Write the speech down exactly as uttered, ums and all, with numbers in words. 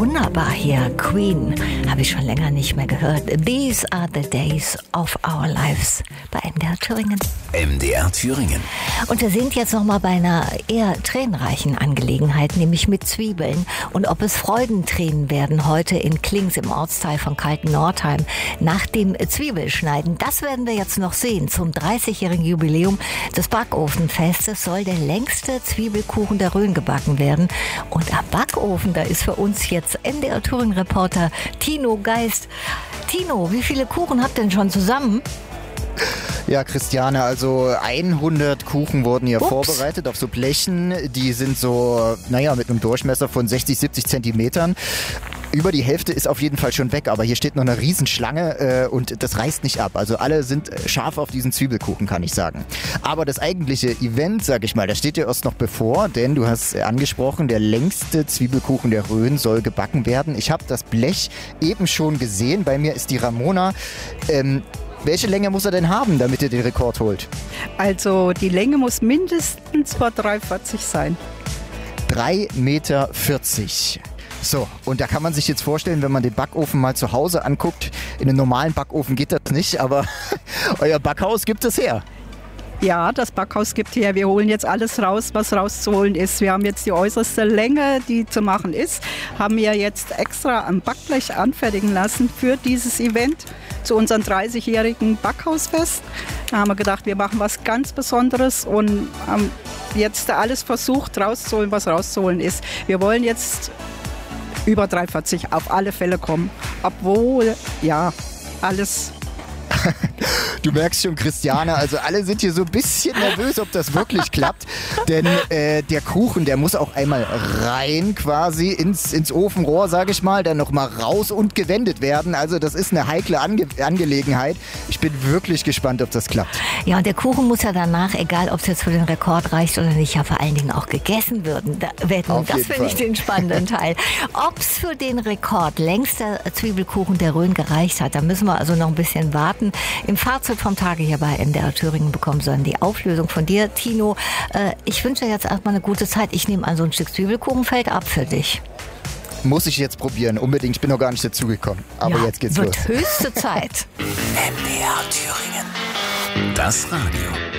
wunderbar hier. Queen habe ich schon länger nicht mehr gehört. These are the days of our lives bei M D R Thüringen. M D R Thüringen. Und wir sind jetzt noch mal bei einer eher tränenreichen Angelegenheit, nämlich mit Zwiebeln. Und ob es Freudentränen werden heute in Klings im Ortsteil von Kalten-Nordheim nach dem Zwiebelschneiden, das werden wir jetzt noch sehen. Zum dreißigjährigen Jubiläum des Backofenfestes soll der längste Zwiebelkuchen der Rhön gebacken werden. Und am Backofen, da ist für uns jetzt M D R Thüringen-Reporter Tino Geist. Tino, wie viele Kuchen habt ihr denn schon zusammen? Ja, Christiane, also hundert Kuchen wurden hier Ups. vorbereitet auf so Blechen. Die sind so, naja, mit einem Durchmesser von sechzig, siebzig Zentimetern. Über die Hälfte ist auf jeden Fall schon weg, aber hier steht noch eine Riesenschlange äh, und das reißt nicht ab. Also alle sind scharf auf diesen Zwiebelkuchen, kann ich sagen. Aber das eigentliche Event, sag ich mal, das steht ja erst noch bevor, denn du hast angesprochen, der längste Zwiebelkuchen der Rhön soll gebacken werden. Ich habe das Blech eben schon gesehen. Bei mir ist die Ramona. Ähm, Welche Länge muss er denn haben, damit er den Rekord holt? Also die Länge muss mindestens bei drei Meter vierzig sein. drei Meter vierzig. So, und da kann man sich jetzt vorstellen, wenn man den Backofen mal zu Hause anguckt, in einem normalen Backofen geht das nicht, aber euer Backhaus gibt es her. Ja, das Backhaus gibt her. Wir holen jetzt alles raus, was rauszuholen ist. Wir haben jetzt die äußerste Länge, die zu machen ist. Haben wir jetzt extra am Backblech anfertigen lassen für dieses Event zu unserem dreißigjährigen Backhausfest. Da haben wir gedacht, wir machen was ganz Besonderes und haben jetzt alles versucht rauszuholen, was rauszuholen ist. Wir wollen jetzt über drei Meter vierzig auf alle Fälle kommen. Obwohl, ja, alles... Du merkst schon, Christiane, also alle sind hier so ein bisschen nervös, ob das wirklich klappt. Denn äh, der Kuchen, der muss auch einmal rein quasi ins, ins Ofenrohr, sage ich mal, dann nochmal raus und gewendet werden. Also das ist eine heikle Ange- Angelegenheit. Ich bin wirklich gespannt, ob das klappt. Ja, und der Kuchen muss ja danach, egal ob es jetzt für den Rekord reicht oder nicht, ja vor allen Dingen auch gegessen werden. Da, werden. Auf Das jeden finde ich Fall. den spannenden Teil. Ob es für den Rekord längster Zwiebelkuchen der Rhön gereicht hat, da müssen wir also noch ein bisschen warten. Im Fazit vom Tage hier bei M D R Thüringen bekommen sollen die Auflösung von dir, Tino. Äh, ich wünsche dir jetzt erstmal eine gute Zeit. Ich nehme an, so ein Stück Zwiebelkuchen fällt ab für dich. Muss ich jetzt probieren, unbedingt. Ich bin noch gar nicht dazugekommen. Aber Ja, jetzt geht's wird los. höchste Zeit. M D R Thüringen. Das Radio.